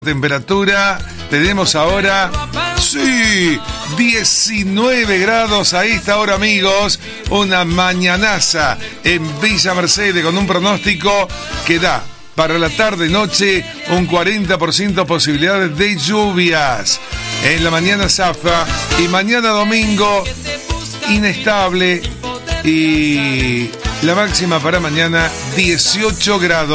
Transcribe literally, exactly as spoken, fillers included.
Temperatura tenemos ahora, sí, diecinueve grados a esta hora, amigos. Una mañanaza en Villa Mercedes con un pronóstico que da para la tarde-noche un cuarenta por ciento posibilidades de lluvias. En la mañana zafa y mañana domingo inestable y la máxima para mañana dieciocho grados.